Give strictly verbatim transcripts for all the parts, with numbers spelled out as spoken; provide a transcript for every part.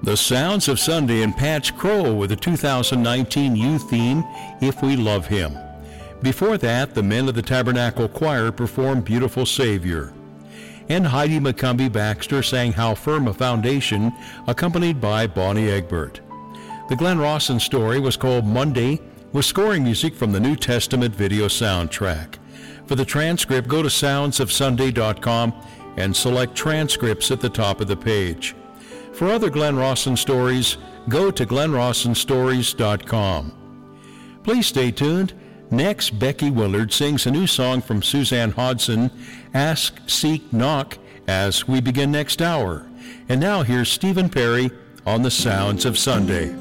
The Sounds of Sunday and Patch Crow with the two thousand nineteen youth theme, If We Love Him. Before that, the men of the Tabernacle Choir performed Beautiful Savior. And Heidi McCumbee Baxter sang How Firm a Foundation, accompanied by Bonnie Egbert. The Glenn Rawson story was called Monday, with scoring music from the New Testament video soundtrack. For the transcript, go to sounds of sunday dot com and select transcripts at the top of the page. For other Glenn Rawson stories, go to glenn rawson stories dot com. Please stay tuned. Next, Becky Willard sings a new song from Suzanne Hodson, Ask, Seek, Knock, as we begin next hour. And now here's Stephen Perry on the Sounds of Sunday.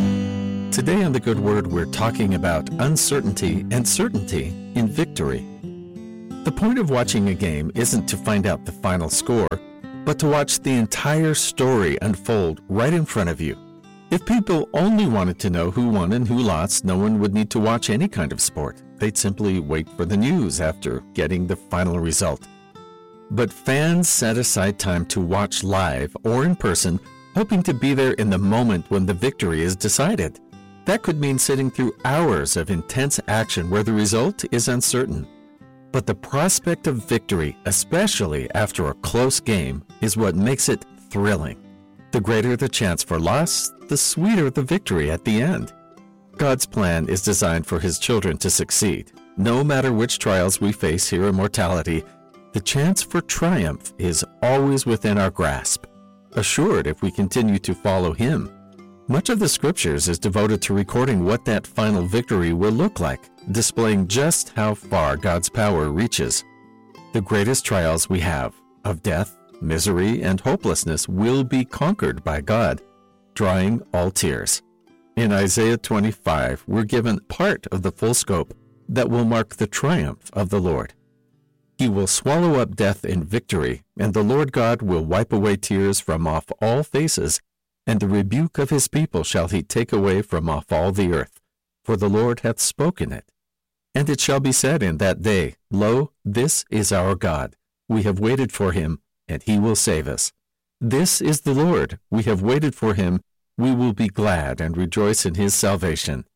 Today on The Good Word, we're talking about uncertainty and certainty in victory. The point of watching a game isn't to find out the final score, but to watch the entire story unfold right in front of you. If people only wanted to know who won and who lost, no one would need to watch any kind of sport. They'd simply wait for the news after getting the final result. But fans set aside time to watch live or in person, hoping to be there in the moment when the victory is decided. That could mean sitting through hours of intense action where the result is uncertain. But the prospect of victory, especially after a close game, is what makes it thrilling. The greater the chance for loss, the sweeter the victory at the end. God's plan is designed for His children to succeed. No matter which trials we face here in mortality, the chance for triumph is always within our grasp, assured if we continue to follow Him. Much of the Scriptures is devoted to recording what that final victory will look like, displaying just how far God's power reaches. The greatest trials we have, of death, misery, and hopelessness, will be conquered by God, drying all tears. In Isaiah twenty-five, we're given part of the full scope that will mark the triumph of the Lord. He will swallow up death in victory, and the Lord God will wipe away tears from off all faces, and the rebuke of His people shall He take away from off all the earth, for the Lord hath spoken it. And it shall be said in that day, Lo, this is our God. We have waited for Him, and He will save us. This is the Lord. We have waited for Him. We will be glad and rejoice in His salvation.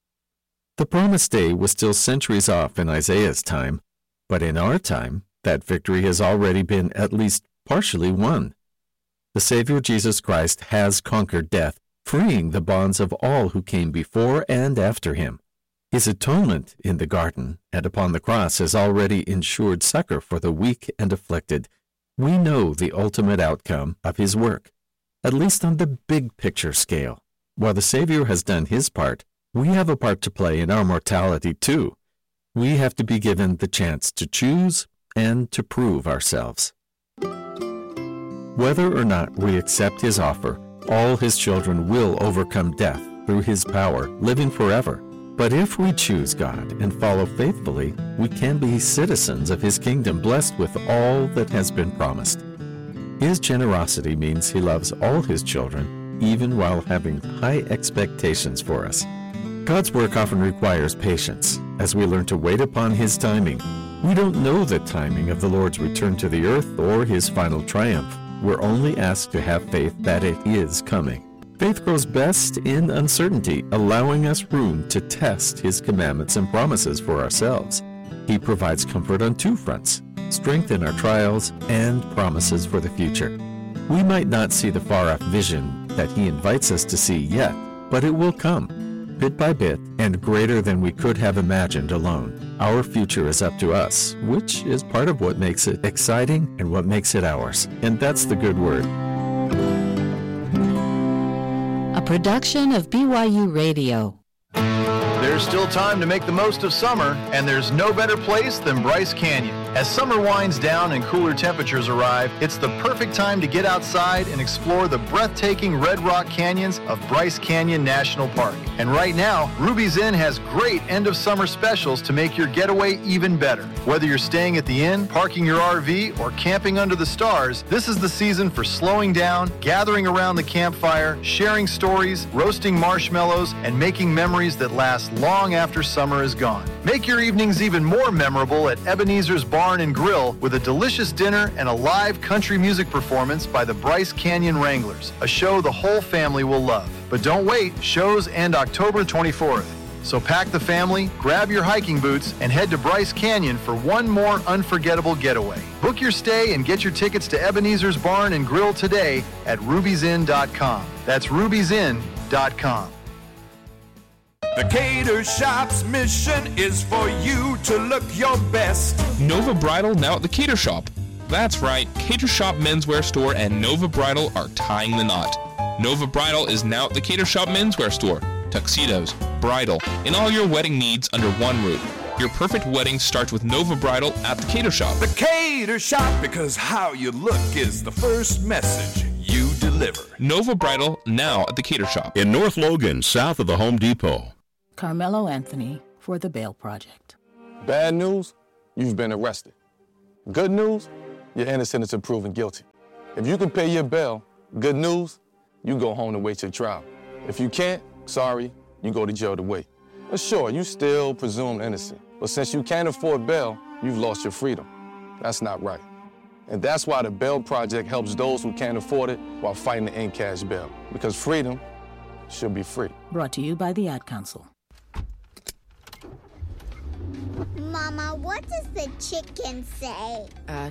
The promised day was still centuries off in Isaiah's time, but in our time, that victory has already been at least partially won. The Savior Jesus Christ has conquered death, freeing the bonds of all who came before and after Him. His atonement in the garden and upon the cross has already ensured succor for the weak and afflicted. We know the ultimate outcome of His work, at least on the big picture scale. While the Savior has done His part, we have a part to play in our mortality too. We have to be given the chance to choose and to prove ourselves. Whether or not we accept His offer, all His children will overcome death through His power, living forever. But if we choose God and follow faithfully, we can be citizens of His kingdom, blessed with all that has been promised. His generosity means He loves all His children, even while having high expectations for us. God's work often requires patience, as we learn to wait upon His timing. We don't know the timing of the Lord's return to the earth or His final triumph. We're only asked to have faith that it is coming. Faith grows best in uncertainty, allowing us room to test His commandments and promises for ourselves. He provides comfort on two fronts, strength in our trials and promises for the future. We might not see the far-off vision that He invites us to see yet, but it will come, bit by bit, and greater than we could have imagined alone. Our future is up to us, which is part of what makes it exciting and what makes it ours. And that's the good word. A production of B Y U Radio. There's still time to make the most of summer, and there's no better place than Bryce Canyon. As summer winds down and cooler temperatures arrive, it's the perfect time to get outside and explore the breathtaking Red Rock Canyons of Bryce Canyon National Park. And right now, Ruby's Inn has great end-of-summer specials to make your getaway even better. Whether you're staying at the inn, parking your R V, or camping under the stars, this is the season for slowing down, gathering around the campfire, sharing stories, roasting marshmallows, and making memories that last long after summer is gone. Make your evenings even more memorable at Ebenezer's Barn and Grill with a delicious dinner and a live country music performance by the Bryce Canyon Wranglers, a show the whole family will love. But don't wait, shows end October twenty-fourth. So pack the family, grab your hiking boots, and head to Bryce Canyon for one more unforgettable getaway. Book your stay and get your tickets to Ebenezer's Barn and Grill today at ruby's inn dot com. That's ruby's inn dot com. The Cater Shop's mission is for you to look your best. Nova Bridal now at the Cater Shop. That's right, Cater Shop Menswear Store and Nova Bridal are tying the knot. Nova Bridal is now at the Cater Shop Menswear Store. Tuxedos, bridal, and all your wedding needs under one roof. Your perfect wedding starts with Nova Bridal at the Cater Shop. The Cater Shop, because how you look is the first message you deliver. Nova Bridal now at the Cater Shop. In North Logan, south of the Home Depot. Carmelo Anthony for the Bail Project. Bad news, you've been arrested. Good news, you're innocent until proven guilty. If you can pay your bail, good news, you go home to wait your trial. If you can't, sorry, you go to jail to wait. But sure, you still presumed innocent. But since you can't afford bail, you've lost your freedom. That's not right. And that's why the Bail Project helps those who can't afford it while fighting to end cash bail. Because freedom should be free. Brought to you by the Ad Council. Mama, what does the chicken say? Uh,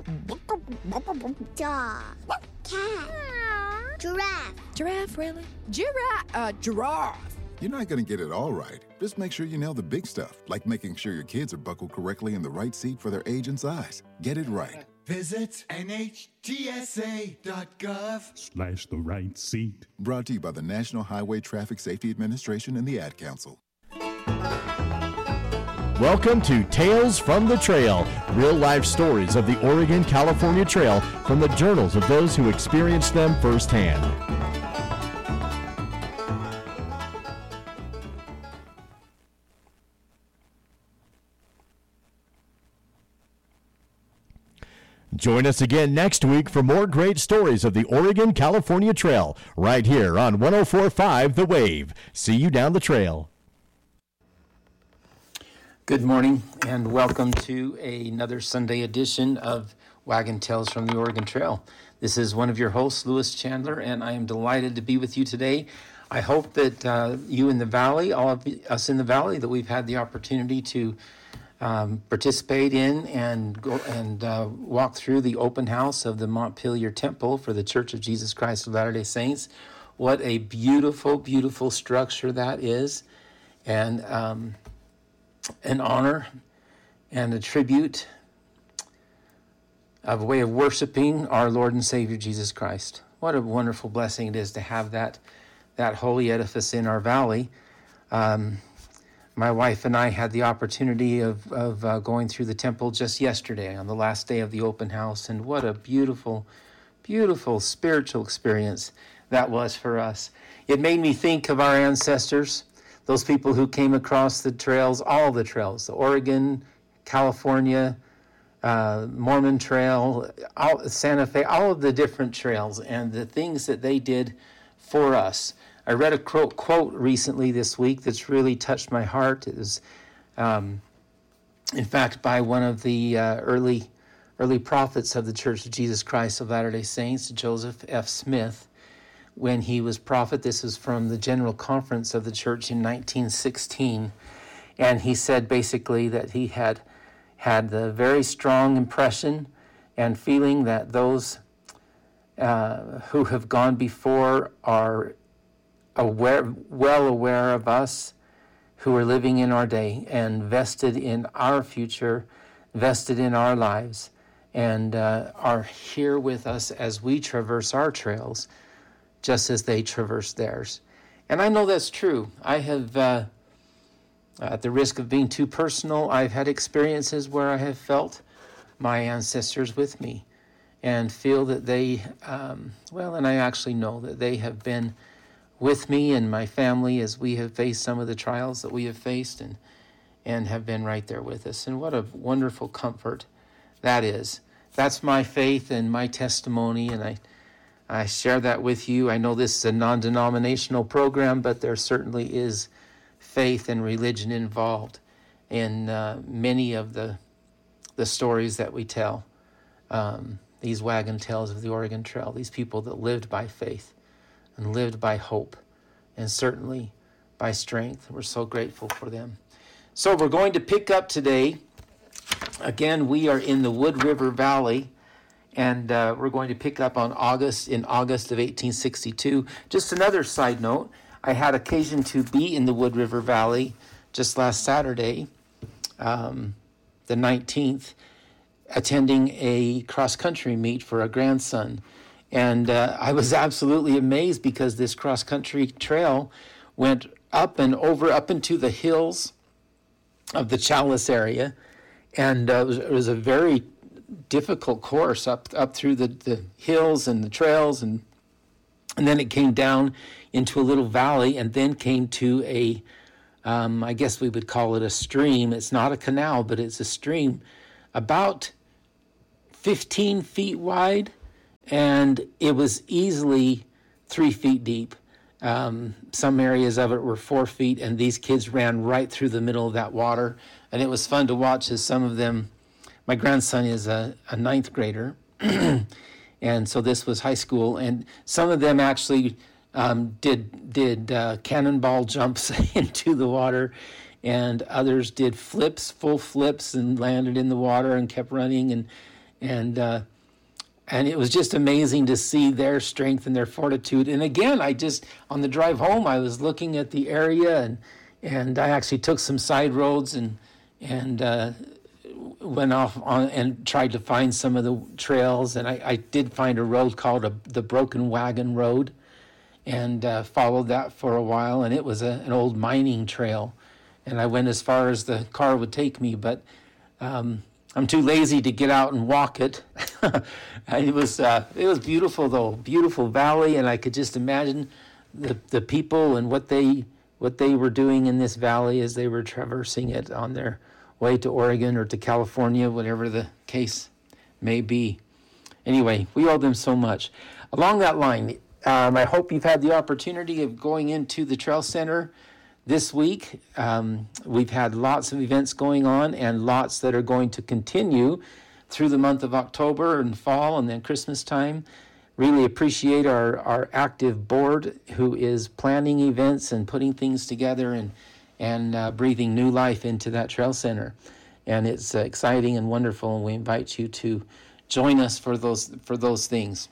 Dog. Cat. Giraffe. Giraffe, really? Giraffe. Uh, giraffe. You're not going to get it all right. Just make sure you nail the big stuff, like making sure your kids are buckled correctly in the right seat for their age and size. Get it right. Visit N H T S A dot gov slash the right seat. Brought to you by the National Highway Traffic Safety Administration and the Ad Council. Welcome to Tales from the Trail, real-life stories of the Oregon-California Trail from the journals of those who experienced them firsthand. Join us again next week for more great stories of the Oregon-California Trail, right here on one oh four point five The Wave. See you down the trail. Good morning and welcome to another Sunday edition of Wagon Tales from the Oregon Trail. This is one of your hosts, Lewis Chandler, and I am delighted to be with you today. I hope that uh, you in the Valley, all of us in the Valley, that we've had the opportunity to um, participate in and go and uh, walk through the open house of the Montpelier Temple for the Church of Jesus Christ of Latter-day Saints. What a beautiful, beautiful structure that is, and um, an honor and a tribute of a way of worshiping our Lord and Savior Jesus Christ. What a wonderful blessing it is to have that that holy edifice in our valley. Um, my wife and I had the opportunity of, of uh, going through the temple just yesterday on the last day of the open house, and what a beautiful, beautiful spiritual experience that was for us. It made me think of our ancestors, those people who came across the trails, all the trails, the Oregon, California, uh, Mormon Trail, all, Santa Fe, all of the different trails and the things that they did for us. I read a quote, quote recently this week that's really touched my heart. It was, um, in fact, by one of the uh, early early prophets of the Church of Jesus Christ of Latter-day Saints, Joseph F. Smith. When he was prophet, this is from the General Conference of the Church in nineteen sixteen, and he said basically that he had had the very strong impression and feeling that those uh, who have gone before are aware, well aware of us who are living in our day and vested in our future, vested in our lives, and uh, are here with us as we traverse our trails, just as they traverse theirs. And I know that's true. I have, uh, at the risk of being too personal, I've had experiences where I have felt my ancestors with me and feel that they, um, well, and I actually know that they have been with me and my family as we have faced some of the trials that we have faced, and and have been right there with us. And what a wonderful comfort that is. That's my faith and my testimony, and I I share that with you. I know this is a non-denominational program, but there certainly is faith and religion involved. in uh, many of the the stories that we tell. Um, these wagon tales of the Oregon Trail, these people that lived by faith and lived by hope and certainly by strength. We're so grateful for them. So we're going to pick up today. Again, we are in the Wood River Valley, and uh, we're going to pick up on August, in August of eighteen sixty-two. Just another side note, I had occasion to be in the Wood River Valley just last Saturday, um, the nineteenth, attending a cross-country meet for a grandson. And uh, I was absolutely amazed because this cross-country trail went up and over, up into the hills of the Chalice area. And uh, it, was, it was a very difficult course up up through the, the hills and the trails. And, and then it came down into a little valley and then came to a, um, I guess we would call it a stream. It's not a canal, but it's a stream about fifteen feet wide, and it was easily three feet deep. Um, some areas of it were four feet, and these kids ran right through the middle of that water, and it was fun to watch as some of them, my grandson is a, a ninth grader, and so this was high school, and some of them actually um, did, did uh, cannonball jumps into the water, and others did flips, full flips, and landed in the water and kept running, and and uh, and it was just amazing to see their strength and their fortitude. And again, I just, on the drive home, I was looking at the area, and and I actually took some side roads and and uh, went off on and tried to find some of the trails. And I, I did find a road called a, the Broken Wagon Road, and uh, followed that for a while. And it was a, an old mining trail. And I went as far as the car would take me, but um, I'm too lazy to get out and walk it. It was uh, it was beautiful though, beautiful valley, and I could just imagine the the people and what they what they were doing in this valley as they were traversing it on their way to Oregon or to California, whatever the case may be. Anyway, we owe them so much. Along that line, um, I hope you've had the opportunity of going into the Trail Center this week. Um, we've had lots of events going on and lots that are going to continue through the month of October and fall and then Christmas time. Really appreciate our, our active board who is planning events and putting things together and, and uh, breathing new life into that Trail Center. And it's uh, exciting and wonderful, and we invite you to join us for those for those things.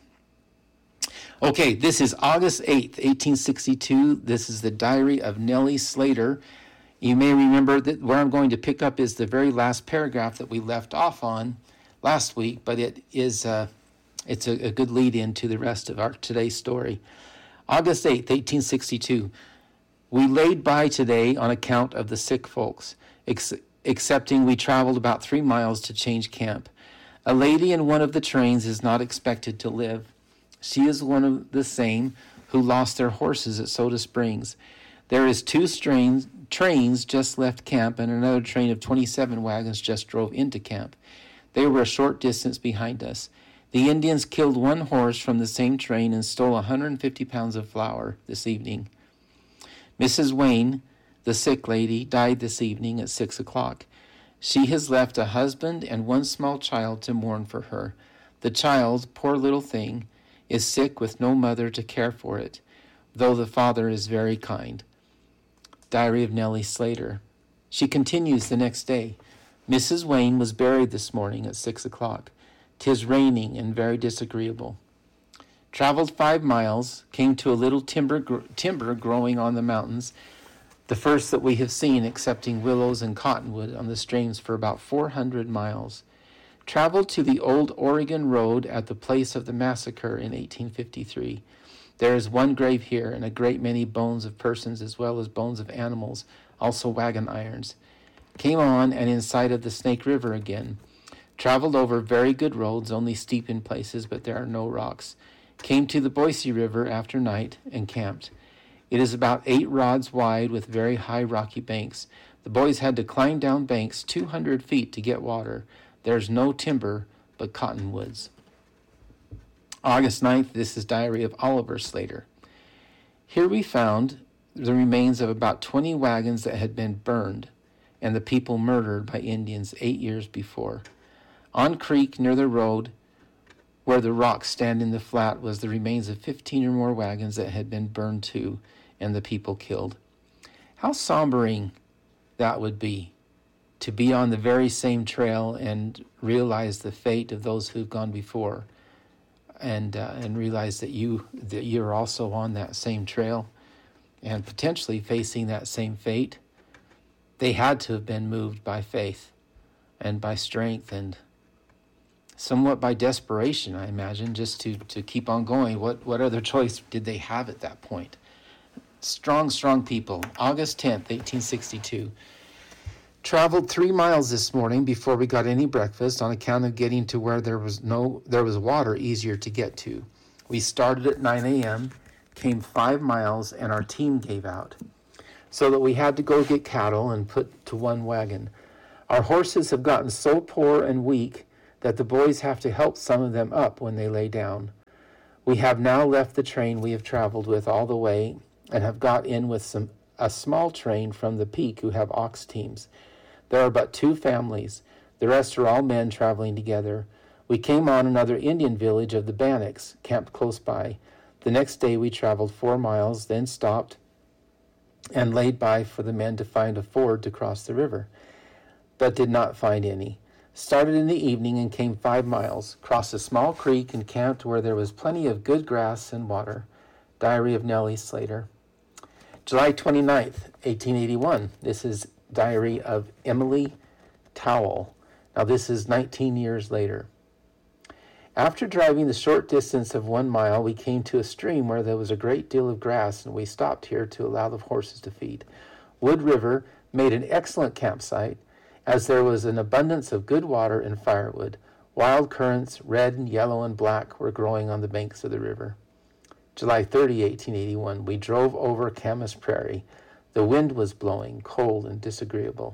Okay, this is August eighth, eighteen sixty-two. This is the diary of Nellie Slater. You may remember that where I'm going to pick up is the very last paragraph that we left off on last week, but it is uh, it's a, a good lead-in to the rest of our today's story. August eighth, eighteen sixty-two. We laid by today on account of the sick folks, ex- excepting we traveled about three miles to change camp. A lady in one of the trains is not expected to live. She is one of the same who lost their horses at Soda Springs. There is two strains, trains just left camp, and another train of twenty-seven wagons just drove into camp. They were a short distance behind us. The Indians killed one horse from the same train and stole one hundred fifty pounds of flour this evening. Missus Wayne, the sick lady, died this evening at six o'clock. She has left a husband and one small child to mourn for her. The child, poor little thing, is sick with no mother to care for it, though the father is very kind. Diary of Nellie Slater. She continues the next day. Missus Wayne was buried this morning at six o'clock. 'Tis raining and very disagreeable. Traveled five miles, came to a little timber gr- timber growing on the mountains, the first that we have seen excepting willows and cottonwood on the streams for about four hundred miles. Traveled to the old Oregon Road at the place of the massacre in eighteen fifty-three. There is one grave here and a great many bones of persons as well as bones of animals, also wagon irons. Came on and in sight of the Snake River again. Traveled over very good roads, only steep in places, but there are no rocks. Came to the Boise River after night and camped. It is about eight rods wide with very high rocky banks. The boys had to climb down banks two hundred feet to get water. There's no timber but cottonwoods. August ninth, this is Diary of Oliver Slater. Here we found the remains of about twenty wagons that had been burned and the people murdered by Indians eight years before. On creek near the road, where the rocks stand in the flat, was the remains of fifteen or more wagons that had been burned too, and the people killed. How sombering that would be, to be on the very same trail and realize the fate of those who've gone before, and uh, and realize that you that you're also on that same trail and potentially facing that same fate. They had to have been moved by faith and by strength and somewhat by desperation, I imagine, just to, to keep on going. What what other choice did they have at that point? Strong, strong people. August tenth, eighteen sixty-two. Traveled three miles this morning before we got any breakfast on account of getting to where there was no there was water easier to get to. We started at nine a.m., came five miles, and our team gave out, so that we had to go get cattle and put to one wagon. Our horses have gotten so poor and weak that the boys have to help some of them up when they lay down. We have now left the train we have traveled with all the way and have got in with some a small train from the peak who have ox teams. There are but two families. The rest are all men traveling together. We came on another Indian village of the Bannocks, camped close by. The next day we traveled four miles, then stopped and laid by for the men to find a ford to cross the river, but did not find any. Started in the evening and came five miles, crossed a small creek and camped where there was plenty of good grass and water. Diary of Nellie Slater. July twenty-ninth, eighteen eighty-one. This is Diary of Emily Towell. Now this is nineteen years later. After driving the short distance of one mile, we came to a stream where there was a great deal of grass, and we stopped here to allow the horses to feed. Wood River made an excellent campsite, as there was an abundance of good water and firewood. Wild currants, red and yellow and black, were growing on the banks of the river. July thirtieth, eighteen eighty-one. We drove over Camas Prairie. The wind was blowing, cold and disagreeable.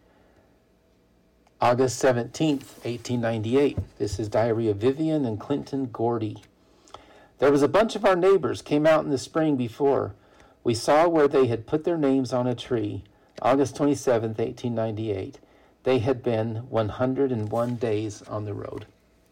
August seventeenth, eighteen ninety-eight. This is Diary of Vivian and Clinton Gordy. There was a bunch of our neighbors came out in the spring before. We saw where they had put their names on a tree. August twenty-seventh, eighteen ninety-eight. They had been one hundred one days on the road.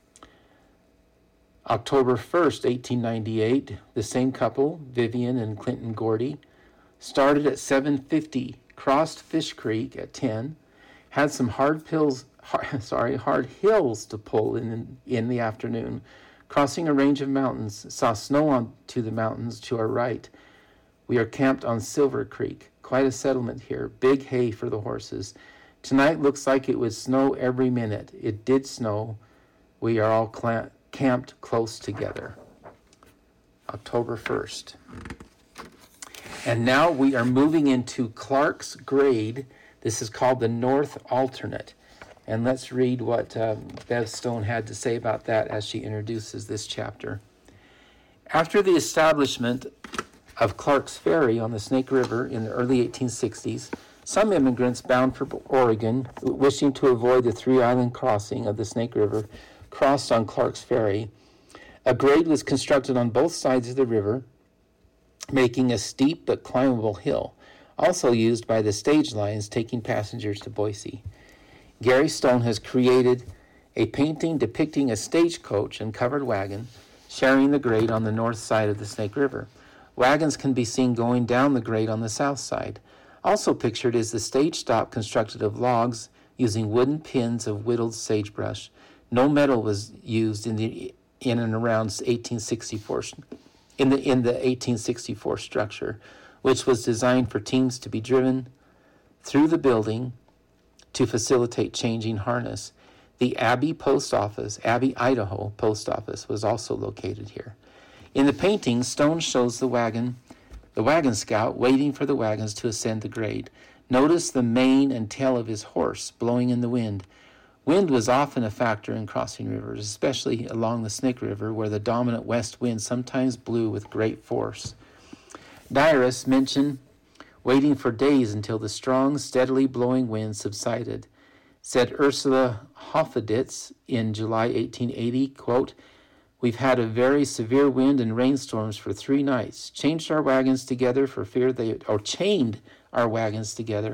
October first, eighteen ninety-eight. The same couple, Vivian and Clinton Gordy, started at seven fifty, crossed Fish Creek at ten, had some hard pills, hard, sorry, hard hills to pull in in the afternoon, crossing a range of mountains, saw snow on to the mountains to our right. We are camped on Silver Creek, quite a settlement here, big hay for the horses. Tonight looks like it would snow every minute. It did snow. We are all cl- camped close together. October first. And now we are moving into Clark's Grade. This is called the North Alternate. And let's read what um, Bev Stone had to say about that as she introduces this chapter. After the establishment of Clark's Ferry on the Snake River in the early eighteen sixties, some immigrants bound for Oregon, wishing to avoid the three-island crossing of the Snake River, crossed on Clark's Ferry. A grade was constructed on both sides of the river, making a steep but climbable hill, also used by the stage lines taking passengers to Boise. Gary Stone has created a painting depicting a stagecoach and covered wagon sharing the grade on the north side of the Snake River. Wagons can be seen going down the grade on the south side. Also pictured is the stage stop constructed of logs using wooden pins of whittled sagebrush. No metal was used in the in and around eighteen sixty-four in the in the eighteen sixty-four structure, which was designed for teams to be driven through the building to facilitate changing harness. The Abbey Post Office, Abbey, Idaho Post Office was also located here. In the painting, Stone shows the wagon, the wagon scout waiting for the wagons to ascend the grade. Notice the mane and tail of his horse blowing in the wind. Wind was often a factor in crossing rivers, especially along the Snake River, where the dominant west wind sometimes blew with great force. Diarists mention waiting for days until the strong, steadily blowing wind subsided. Said Ursula Hoffeditz in July eighteen eighty, quote, "We've had a very severe wind and rainstorms for three nights. Changed our wagons together for fear they, or chained our wagons together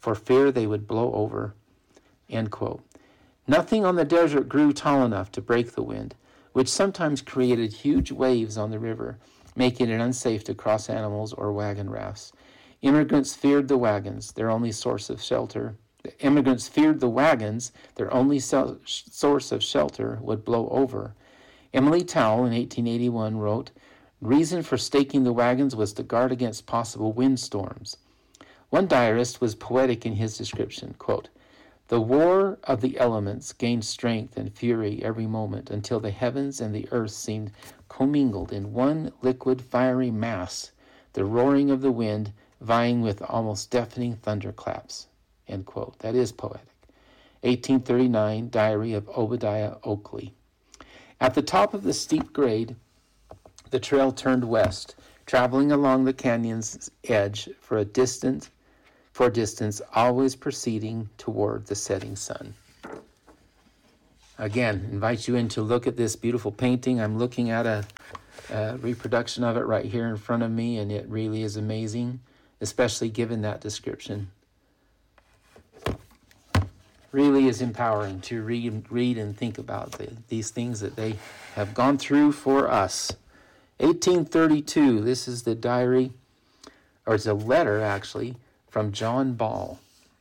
for fear they would blow over." End quote. Nothing on the desert grew tall enough to break the wind, which sometimes created huge waves on the river, making it unsafe to cross animals or wagon rafts. Immigrants feared the wagons, their only source of shelter. The immigrants feared the wagons, their only sel- source of shelter would blow over. Emily Towle in eighteen eighty-one wrote, "Reason for staking the wagons was to guard against possible windstorms." One diarist was poetic in his description, quote, "The war of the elements gained strength and fury every moment until the heavens and the earth seemed commingled in one liquid fiery mass, the roaring of the wind vying with almost deafening thunderclaps." End quote. That is poetic. eighteen thirty-nine, Diary of Obadiah Oakley. At the top of the steep grade, the trail turned west, traveling along the canyon's edge for a distant, for a distance, always proceeding toward the setting sun. Again, invite you in to look at this beautiful painting. I'm looking at a, a reproduction of it right here in front of me, and it really is amazing, especially given that description. Really is empowering to read, read and think about the, these things that they have gone through for us. eighteen thirty-two, this is the diary, or it's a letter actually, from John Ball.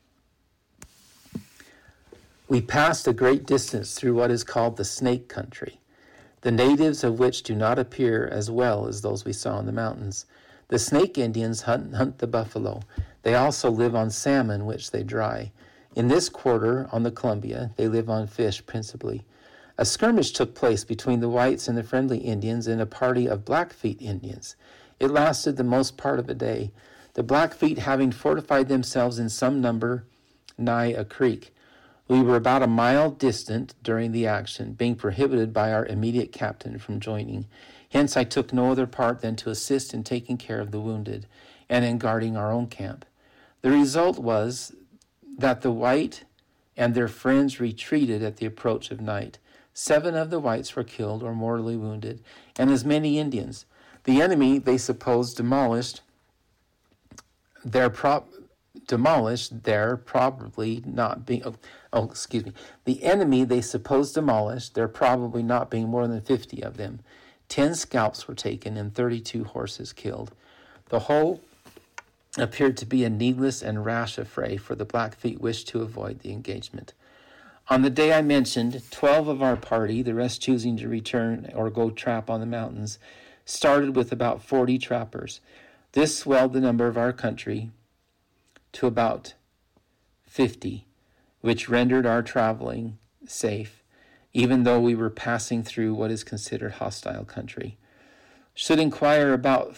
"We passed a great distance through what is called the Snake Country, the natives of which do not appear as well as those we saw in the mountains. The Snake Indians hunt, hunt the buffalo. They also live on salmon, which they dry. In this quarter, on the Columbia, they live on fish principally. A skirmish took place between the whites and the friendly Indians and a party of Blackfeet Indians. It lasted the most part of a day, the Blackfeet having fortified themselves in some number nigh a creek. We were about a mile distant during the action, being prohibited by our immediate captain from joining. Hence I took no other part than to assist in taking care of the wounded and in guarding our own camp. The result was that the white and their friends retreated at the approach of night. Seven of the whites were killed or mortally wounded, and as many Indians. The enemy, they supposed, demolished their prop demolished there probably not being oh, oh excuse me the enemy they supposed demolished there probably not being more than fifty of them. Ten scalps were taken and thirty-two horses killed. The whole appeared to be a needless and rash affray, for the Blackfeet wished to avoid the engagement. On the day I mentioned, twelve of our party, the rest choosing to return or go trap on the mountains, started with about forty trappers. This swelled the number of our country to about fifty, which rendered our traveling safe, even though we were passing through what is considered hostile country. Should inquire about,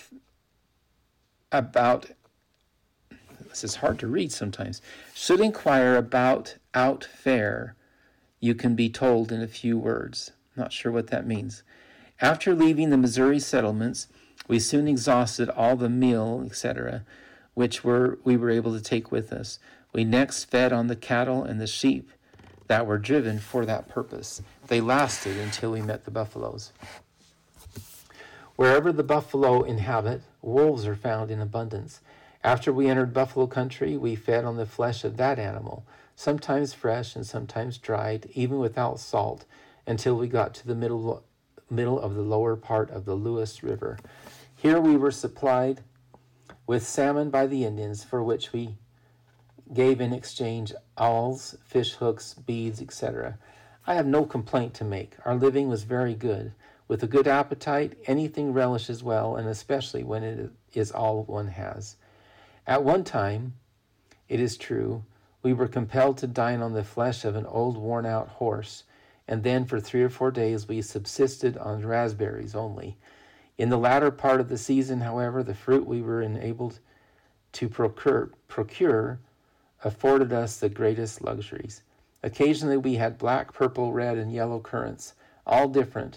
about, this is hard to read sometimes, should inquire about out fare, you can be told in a few words. Not sure what that means. After leaving the Missouri settlements, we soon exhausted all the meal, et cetera, which were we were able to take with us. We next fed on the cattle and the sheep that were driven for that purpose. They lasted until we met the buffaloes. Wherever the buffalo inhabit, wolves are found in abundance. After we entered buffalo country, we fed on the flesh of that animal, sometimes fresh and sometimes dried, even without salt, until we got to the middle middle of the lower part of the Lewis River. Here we were supplied with salmon by the Indians, for which we gave in exchange awls, fish hooks, beads, et cetera. I have no complaint to make. Our living was very good. With a good appetite, anything relishes well, and especially when it is all one has. At one time, it is true, we were compelled to dine on the flesh of an old worn-out horse, and then for three or four days we subsisted on raspberries only. In the latter part of the season, however, the fruit we were enabled to procure, procure afforded us the greatest luxuries. Occasionally we had black, purple, red, and yellow currants, all different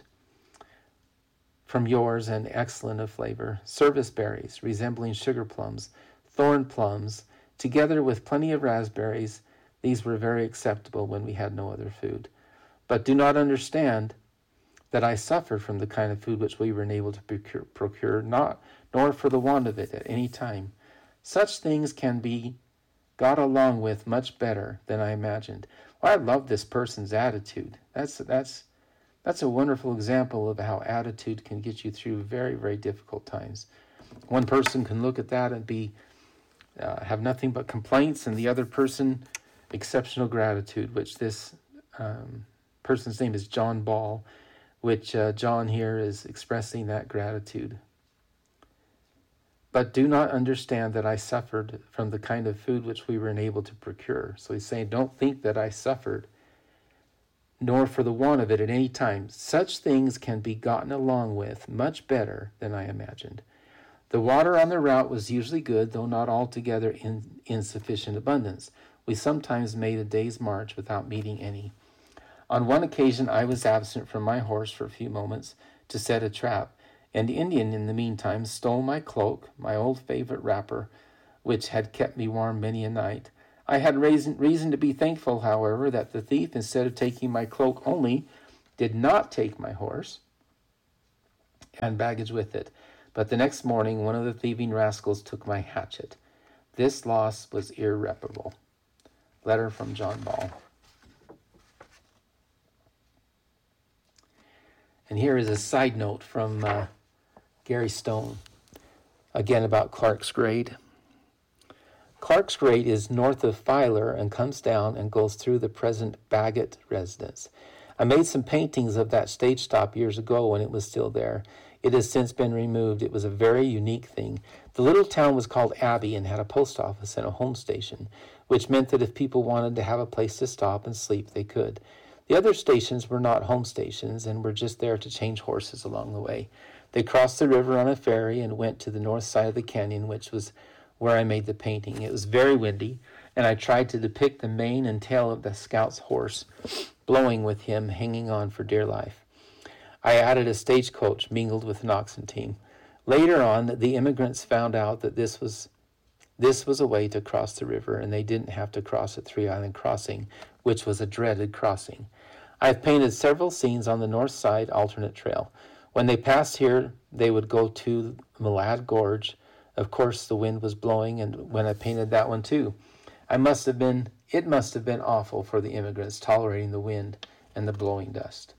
from yours and excellent of flavor, service berries resembling sugar plums, thorn plums, together with plenty of raspberries. These were very acceptable when we had no other food. But do not understand that I suffered from the kind of food which we were unable to procure, procure not, nor for the want of it at any time. Such things can be got along with much better than I imagined. Well, I love this person's attitude. That's that's that's a wonderful example of how attitude can get you through very, very difficult times. One person can look at that and be uh, have nothing but complaints, and the other person exceptional gratitude, which this um, person's name is John Ball, which uh, John here is expressing that gratitude. But do not understand that I suffered from the kind of food which we were unable to procure. So he's saying, don't think that I suffered, nor for the want of it at any time. Such things can be gotten along with much better than I imagined. The water on the route was usually good, though not altogether in insufficient abundance. We sometimes made a day's march without meeting any. On one occasion I was absent from my horse for a few moments to set a trap. An Indian, in the meantime, stole my cloak, my old favorite wrapper, which had kept me warm many a night. I had reason, reason to be thankful, however, that the thief, instead of taking my cloak only, did not take my horse and baggage with it. But the next morning, one of the thieving rascals took my hatchet. This loss was irreparable. Letter from John Ball. And here is a side note from uh, Gary Stone, again about Clark's Grade. Clark's Grade is north of Filer and comes down and goes through the present Baggett residence. I made some paintings of that stage stop years ago when it was still there. It has since been removed. It was a very unique thing. The little town was called Abbey and had a post office and a home station, which meant that if people wanted to have a place to stop and sleep, they could. The other stations were not home stations and were just there to change horses along the way. They crossed the river on a ferry and went to the north side of the canyon, which was where I made the painting. It was very windy, and I tried to depict the mane and tail of the scout's horse, blowing with him hanging on for dear life. I added a stagecoach mingled with an oxen team. Later on, the immigrants found out that this was this was a way to cross the river, and they didn't have to cross at Three Island Crossing, which was a dreaded crossing. I have painted several scenes on the north side alternate trail. When they passed here, they would go to Malad Gorge. Of course, the wind was blowing, and when I painted that one too, I must have been, it must have been awful for the immigrants tolerating the wind and the blowing dust.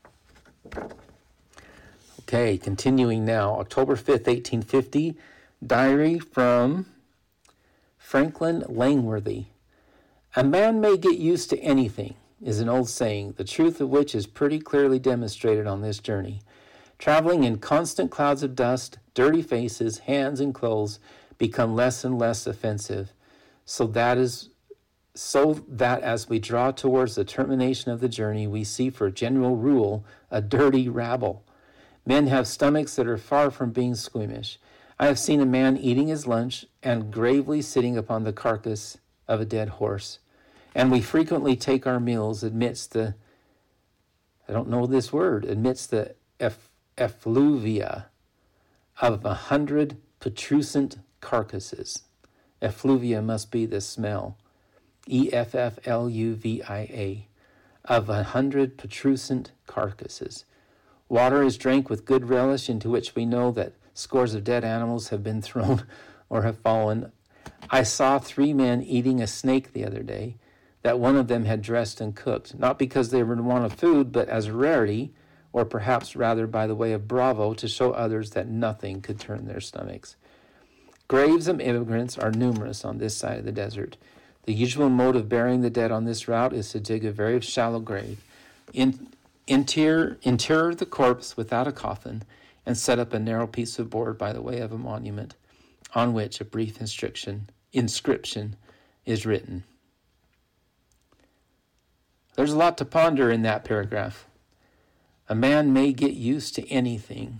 Okay, continuing now, October fifth, eighteen fifty, diary from Franklin Langworthy. A man may get used to anything, is an old saying, the truth of which is pretty clearly demonstrated on this journey. Traveling in constant clouds of dust, dirty faces, hands, and clothes become less and less offensive, so that is so that as we draw towards the termination of the journey, we see for general rule a dirty rabble. Men have stomachs that are far from being squeamish. I have seen a man eating his lunch and gravely sitting upon the carcass of a dead horse. And we frequently take our meals amidst the, I don't know this word, amidst the eff, effluvia of a hundred putrescent carcasses. Effluvia must be the smell. E F F L U V I A. Of a hundred putrescent carcasses. Water is drank with good relish, into which we know that scores of dead animals have been thrown or have fallen. I saw three men eating a snake the other day, that one of them had dressed and cooked, not because they were in want of food, but as a rarity, or perhaps rather by the way of bravo, to show others that nothing could turn their stomachs. Graves of immigrants are numerous on this side of the desert. The usual mode of burying the dead on this route is to dig a very shallow grave, in, inter, inter the corpse without a coffin, and set up a narrow piece of board by the way of a monument, on which a brief inscription, inscription is written. There's a lot to ponder in that paragraph. A man may get used to anything,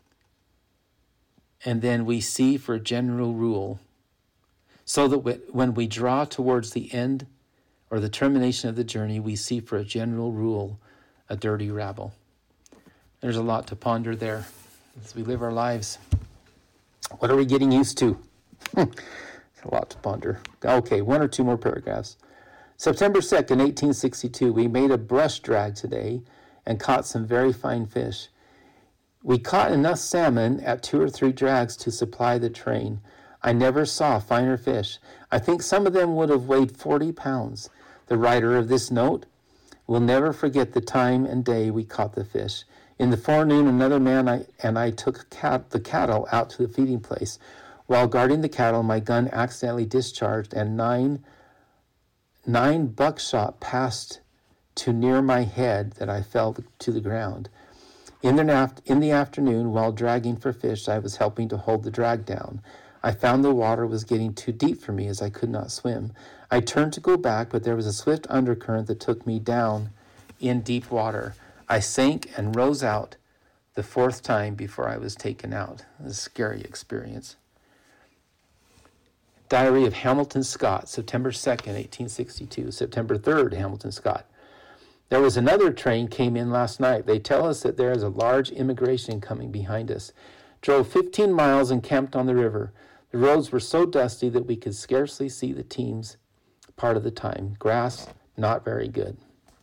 and then we see for general rule, so that when we draw towards the end or the termination of the journey, we see for a general rule a dirty rabble. There's a lot to ponder there as we live our lives. What are we getting used to? A lot to ponder. Okay, one or two more paragraphs. September second, eighteen sixty-two, we made a brush drag today and caught some very fine fish. We caught enough salmon at two or three drags to supply the train. I never saw finer fish. I think some of them would have weighed forty pounds. The writer of this note will never forget the time and day we caught the fish. In the forenoon, another man I, and I took cat, the cattle out to the feeding place. While guarding the cattle, my gun accidentally discharged, and nine, nine buckshot passed too near my head that I fell to the ground. In the, in the afternoon, while dragging for fish, I was helping to hold the drag down. I found the water was getting too deep for me as I could not swim. I turned to go back, but there was a swift undercurrent that took me down in deep water. I sank and rose out the fourth time before I was taken out. It was a scary experience. Diary of Hamilton Scott, September second, eighteen sixty-two. September third, Hamilton Scott. There was another train came in last night. They tell us that there is a large immigration coming behind us. Drove fifteen miles and camped on the river. The roads were so dusty that we could scarcely see the teams part of the time. Grass, not very good.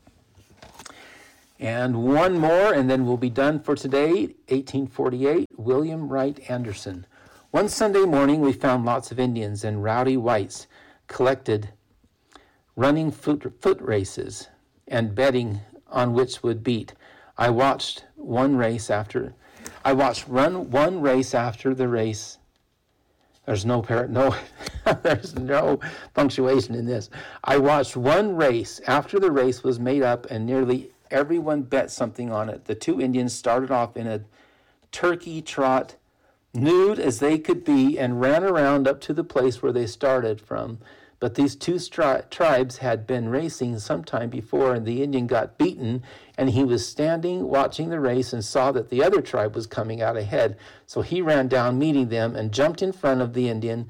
And one more, and then we'll be done for today. eighteen forty-eight, William Wright Anderson. One Sunday morning, we found lots of Indians and rowdy whites collected, running foot, foot races and betting on which would beat. I watched one race after, I watched run one race after the race. There's no par- no, there's no punctuation in this. I watched one race after the race was made up, and nearly everyone bet something on it. The two Indians started off in a turkey trot, nude as they could be, and ran around up to the place where they started from. But these two stri- tribes had been racing some time before, and the Indian got beaten, and he was standing watching the race and saw that the other tribe was coming out ahead. So he ran down, meeting them, and jumped in front of the Indian,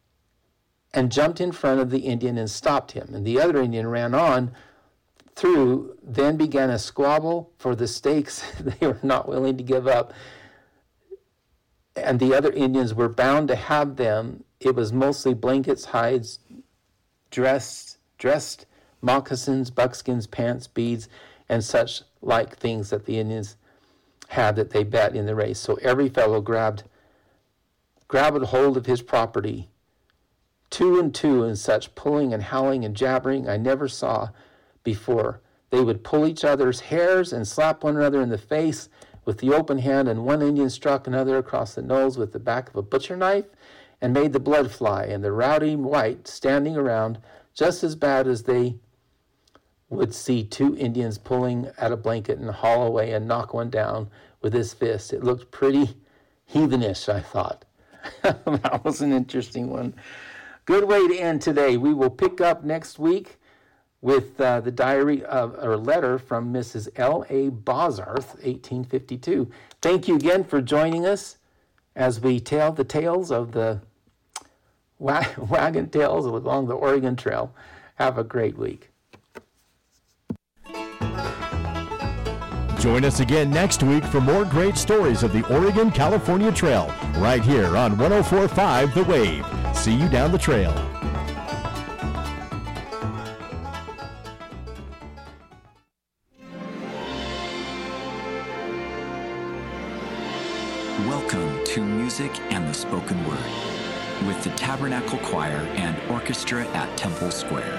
and jumped in front of the Indian and stopped him. And the other Indian ran on through, then began a squabble for the stakes they were not willing to give up. And the other Indians were bound to have them. It was mostly blankets, hides, dressed, dressed moccasins, buckskins, pants, beads, and such like things that the Indians had that they bet in the race. So every fellow grabbed, grabbed hold of his property, two and two, and such pulling and howling and jabbering I never saw before. They would pull each other's hairs and slap one another in the face with the open hand, and one Indian struck another across the nose with the back of a butcher knife and made the blood fly, and the rowdy white standing around just as bad as they would see two Indians pulling at a blanket and haul away and knock one down with his fist. It looked pretty heathenish, I thought. That was an interesting one. Good way to end today. We will pick up next week with uh, the diary of, or letter from Missus L A Bozarth, eighteen fifty-two. Thank you again for joining us as we tell the tales of the wa- wagon tails along the Oregon Trail. Have a great week. Join us again next week for more great stories of the Oregon-California Trail, right here on one oh four point five The Wave. See you down the trail. Welcome to Music and the Spoken Word with the Tabernacle Choir and Orchestra at Temple Square.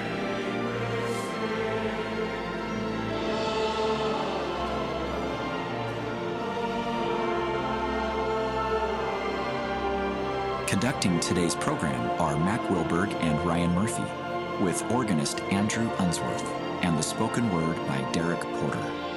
Conducting today's program are Mac Wilberg and Ryan Murphy, with organist Andrew Unsworth, and the spoken word by Derek Porter.